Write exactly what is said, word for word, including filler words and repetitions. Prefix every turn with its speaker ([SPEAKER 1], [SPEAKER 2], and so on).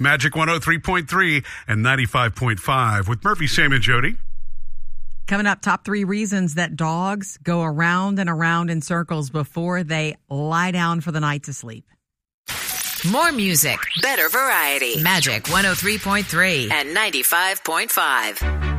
[SPEAKER 1] Magic one oh three point three and ninety-five point five with Murphy, Sam, and Jody.
[SPEAKER 2] Coming up, top three reasons that dogs go around and around in circles before they lie down for the night to sleep.
[SPEAKER 3] More music, better variety. Magic one oh three point three and ninety-five point five.